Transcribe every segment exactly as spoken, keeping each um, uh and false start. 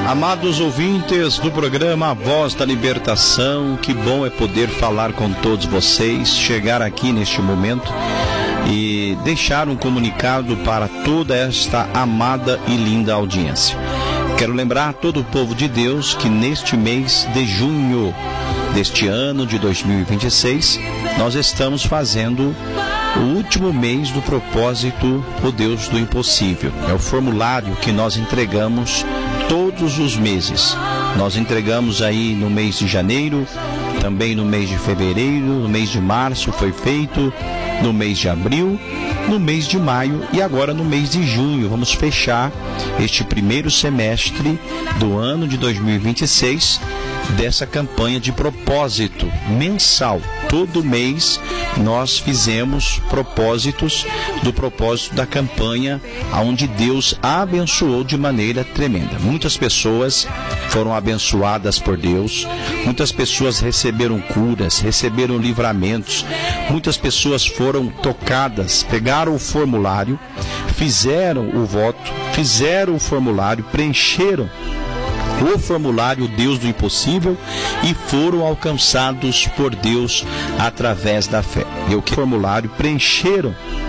Amados ouvintes do programa A Voz da Libertação, que bom é poder falar com todos vocês, chegar aqui neste momento e deixar um comunicado para toda esta amada e linda audiência. Quero lembrar a todo o povo de Deus que neste mês de junho deste ano de dois mil e vinte e seis, nós estamos fazendo o último mês do propósito, o Deus do Impossível. É o formulário que nós entregamos todos os meses. Nós entregamos aí no mês de janeiro, também no mês de fevereiro, no mês de março foi feito, no mês de abril, no mês de maio e agora no mês de junho. Vamos fechar este primeiro semestre do ano de dois mil e vinte e seis dessa campanha de propósito mensal. Todo mês nós fizemos propósitos do propósito da campanha, onde Deus abençoou de maneira tremenda. Muitas pessoas foram abençoadas por Deus, muitas pessoas receberam curas, receberam livramentos, muitas pessoas foram tocadas, pegaram o formulário, fizeram o voto, fizeram o formulário, preencheram o formulário Deus do Impossível e foram alcançados por Deus através da fé. E o que formulário preencheram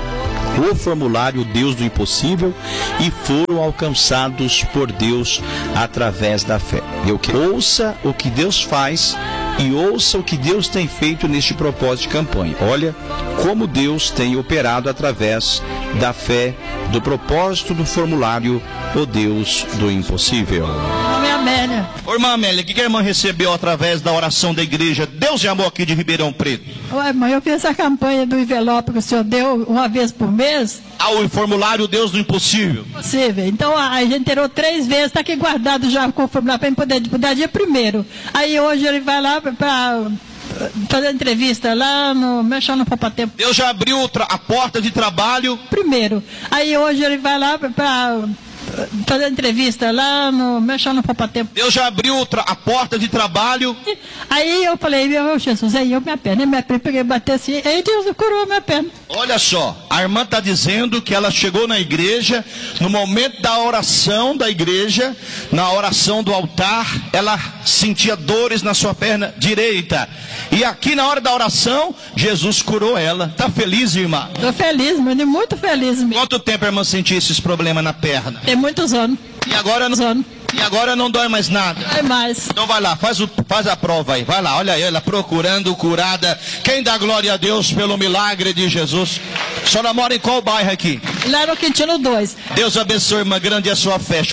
o formulário Deus do Impossível e foram alcançados por Deus através da fé. E o que ouça o que Deus faz e ouça o que Deus tem feito neste propósito de campanha. Olha como Deus tem operado através da fé, do propósito do formulário o Deus do Impossível. Amélia. Ô, irmã Amélia, o que a irmã recebeu através da oração da igreja Deus de Amor aqui de Ribeirão Preto? Ué, mãe, eu fiz essa campanha do envelope que o senhor deu uma vez por mês. Ah, o formulário Deus do Impossível. Possível. Então a gente tirou três vezes, está aqui guardado já com o formulário para ele poder dar dia primeiro. Aí hoje ele vai lá para fazer entrevista lá no Mexendo no Poupatempo. Deus já abriu a porta de trabalho. Primeiro. Aí hoje ele vai lá para fazer entrevista lá no Mexendo no Poupatempo. Deus já abriu a porta de trabalho. Aí eu falei, meu Jesus, aí eu minha perna, minha perna, peguei, bati assim, aí Deus curou a minha perna. Olha só, a irmã está dizendo que ela chegou na igreja, no momento da oração da igreja, na oração do altar, ela sentia dores na sua perna direita. E aqui na hora da oração, Jesus curou ela. Está feliz, irmã? Estou feliz, mano, muito feliz mesmo. Quanto tempo a irmã sentia esses problemas na perna? Tem muitos anos. E agora não, anos. E agora não dói mais nada? Não dói mais. Então vai lá, faz, o, faz a prova aí. Vai lá, olha aí, ela procurando curada. Quem dá glória a Deus pelo milagre de Jesus? A senhora mora em qual bairro aqui? Lá no Quintino dois. Deus abençoe, irmã, grande é a sua fé.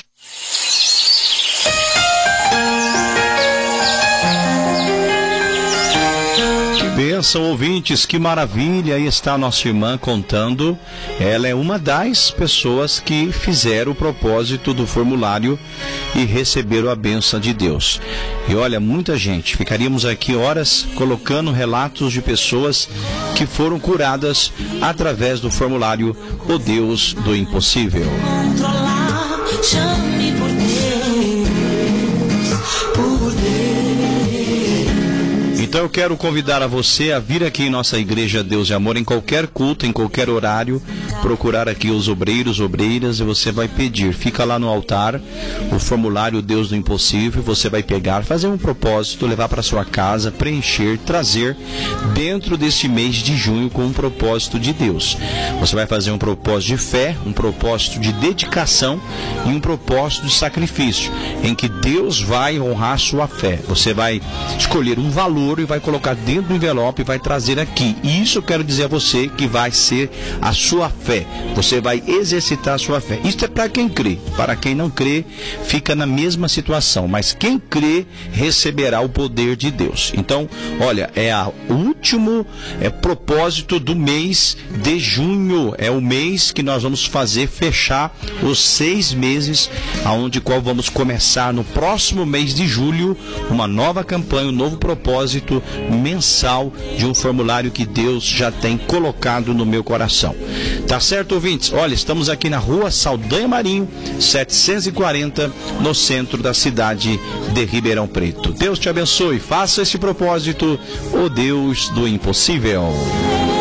Bênção, ouvintes, que maravilha. Aí está a nossa irmã contando. Ela é uma das pessoas que fizeram o propósito do formulário e receberam a bênção de Deus. E olha, muita gente, ficaríamos aqui horas colocando relatos de pessoas que foram curadas através do formulário O Deus do Impossível. Chame por Deus, por Deus. Então eu quero convidar a você a vir aqui em nossa igreja Deus de Amor, em qualquer culto, em qualquer horário, procurar aqui os obreiros, obreiras, e você vai pedir. Fica lá no altar o formulário Deus do Impossível, você vai pegar, fazer um propósito, levar para sua casa, preencher, trazer dentro deste mês de junho com um propósito de Deus. Você vai fazer um propósito de fé, um propósito de dedicação e um propósito de sacrifício, em que Deus vai honrar sua fé. Você vai escolher um valor e vai colocar dentro do envelope e vai trazer aqui. E isso eu quero dizer a você que vai ser a sua fé. Você vai exercitar a sua fé. Isso é para quem crê. Para quem não crê, fica na mesma situação. Mas quem crê, receberá o poder de Deus. Então, olha, é o último é, propósito do mês de junho. É o mês que nós vamos fazer fechar os seis meses, aonde qual vamos começar no próximo mês de julho, uma nova campanha, um novo propósito mensal de um formulário que Deus já tem colocado no meu coração. Tá certo, ouvintes? Olha, estamos aqui na rua Saldanha Marinho, setecentos e quarenta, no centro da cidade de Ribeirão Preto. Deus te abençoe, faça esse propósito, o Deus do Impossível.